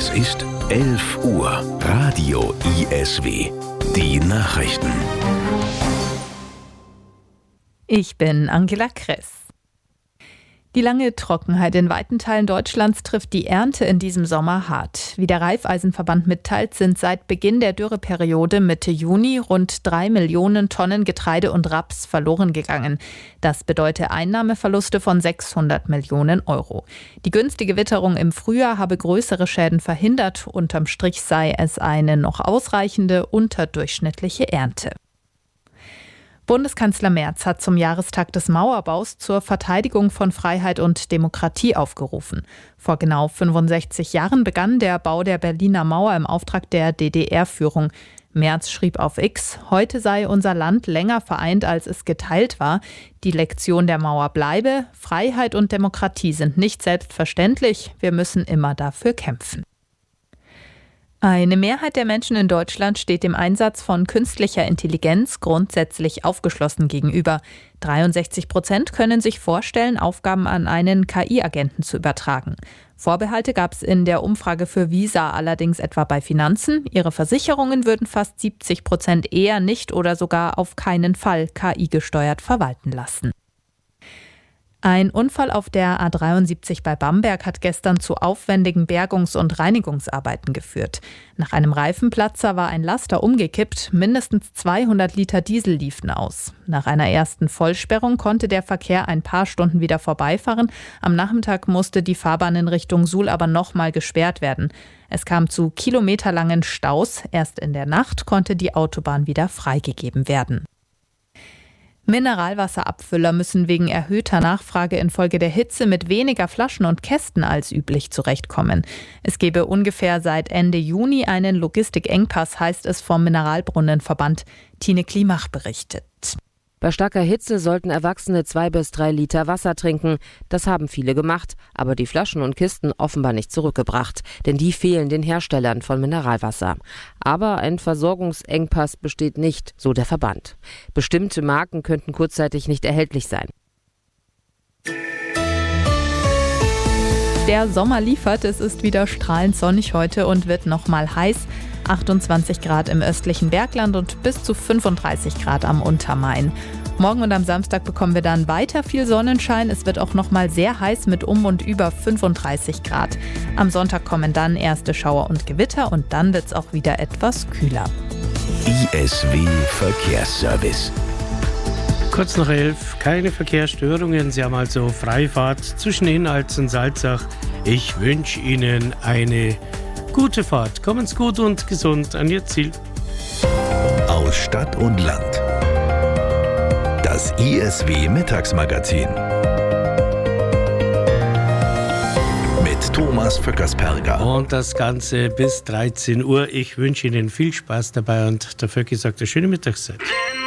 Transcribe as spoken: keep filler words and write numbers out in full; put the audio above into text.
Es ist elf Uhr. Radio I S W. Die Nachrichten. Ich bin Angela Kress. Die lange Trockenheit in weiten Teilen Deutschlands trifft die Ernte in diesem Sommer hart. Wie der Raiffeisenverband mitteilt, sind seit Beginn der Dürreperiode Mitte Juni rund drei Millionen Tonnen Getreide und Raps verloren gegangen. Das bedeutet Einnahmeverluste von sechshundert Millionen Euro. Die günstige Witterung im Frühjahr habe größere Schäden verhindert. Unterm Strich sei es eine noch ausreichende, unterdurchschnittliche Ernte. Bundeskanzler Merz hat zum Jahrestag des Mauerbaus zur Verteidigung von Freiheit und Demokratie aufgerufen. Vor genau fünfundsechzig Jahren begann der Bau der Berliner Mauer im Auftrag der D D R-Führung. Merz schrieb auf X, heute sei unser Land länger vereint, als es geteilt war. Die Lektion der Mauer bleibe, Freiheit und Demokratie sind nicht selbstverständlich, wir müssen immer dafür kämpfen. Eine Mehrheit der Menschen in Deutschland steht dem Einsatz von künstlicher Intelligenz grundsätzlich aufgeschlossen gegenüber. dreiundsechzig Prozent können sich vorstellen, Aufgaben an einen K I-Agenten zu übertragen. Vorbehalte gab es in der Umfrage für Visa allerdings etwa bei Finanzen. Ihre Versicherungen würden fast siebzig Prozent eher nicht oder sogar auf keinen Fall K I-gesteuert verwalten lassen. Ein Unfall auf der A dreiundsiebzig bei Bamberg hat gestern zu aufwendigen Bergungs- und Reinigungsarbeiten geführt. Nach einem Reifenplatzer war ein Laster umgekippt, mindestens zweihundert Liter Diesel liefen aus. Nach einer ersten Vollsperrung konnte der Verkehr ein paar Stunden wieder vorbeifahren. Am Nachmittag musste die Fahrbahn in Richtung Suhl aber nochmal gesperrt werden. Es kam zu kilometerlangen Staus. Erst in der Nacht konnte die Autobahn wieder freigegeben werden. Mineralwasserabfüller müssen wegen erhöhter Nachfrage infolge der Hitze mit weniger Flaschen und Kästen als üblich zurechtkommen. Es gebe ungefähr seit Ende Juni einen Logistikengpass, heißt es vom Mineralbrunnenverband. Tine Klimach berichtet. Bei starker Hitze sollten Erwachsene zwei bis drei Liter Wasser trinken. Das haben viele gemacht, aber die Flaschen und Kisten offenbar nicht zurückgebracht, denn die fehlen den Herstellern von Mineralwasser. Aber ein Versorgungsengpass besteht nicht, so der Verband. Bestimmte Marken könnten kurzzeitig nicht erhältlich sein. Der Sommer liefert, es ist wieder strahlend sonnig heute und wird nochmal heiß. achtundzwanzig Grad im östlichen Bergland und bis zu fünfunddreißig Grad am Untermain. Morgen und am Samstag bekommen wir dann weiter viel Sonnenschein. Es wird auch nochmal sehr heiß mit um und über fünfunddreißig Grad. Am Sonntag kommen dann erste Schauer und Gewitter und dann wird es auch wieder etwas kühler. I S W Verkehrsservice. Kurz nach elf, keine Verkehrsstörungen. Sie haben also Freifahrt zwischen Inhals und Salzach. Ich wünsche Ihnen eine gute Fahrt. Kommen Sie gut und gesund an Ihr Ziel. Aus Stadt und Land. Das I S W Mittagsmagazin. Mit Thomas Vöckersperger. Und das Ganze bis dreizehn Uhr. Ich wünsche Ihnen viel Spaß dabei und der Vöcki sagt eine schöne Mittagszeit.